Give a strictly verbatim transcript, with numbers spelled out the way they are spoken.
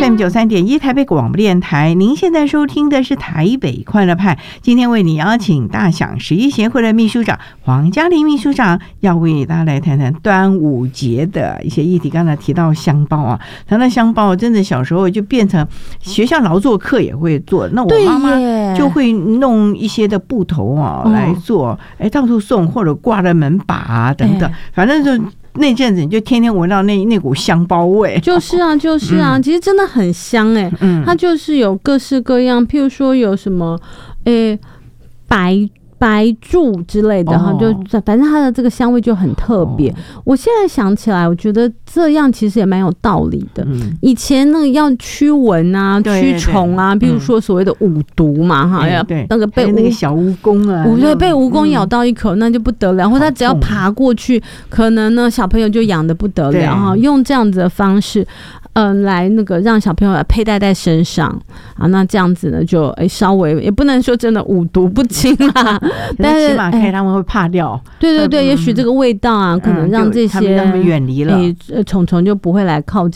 F M 九三点一台北广播电台，您现在收听的是台北快乐派。今天为你邀请大享十一协会的秘书长黄嘉玲秘书长，要为大家来谈谈端午节的一些议题。刚才提到香包啊，谈到香包，真的小时候就变成学校劳作课也会做。那我妈妈就会弄一些的布头啊来做，哎，到处送或者挂在门把啊等等，反正就。那阵子你就天天闻到那那股香包味， 就是啊，就是啊，嗯、其实真的很香哎、欸，嗯，它就是有各式各样，譬如说有什么，诶、欸，白白柱之类的哈，哦、就反正它的这个香味就很特别。哦、我现在想起来，我觉得这样其实也蛮有道理的。嗯、以前那个要驱蚊啊、驱虫啊，比如说所谓的五毒嘛，哈、嗯，要那个被那个小蜈蚣啊， 对，被蜈蚣咬到一口，那就不得了。然后它只要爬过去，可能呢小朋友就痒得不得了哈。用这样子的方式。嗯、呃，来那个让小朋友佩戴在身上啊，那这样子呢，就哎、欸、稍微也不能说真的五毒不侵啦， 但是起码可以他们会怕掉。 对对对，嗯、也许这个味道啊，可能让这些他们远离了， 哎、欸，虫虫就不会来靠近。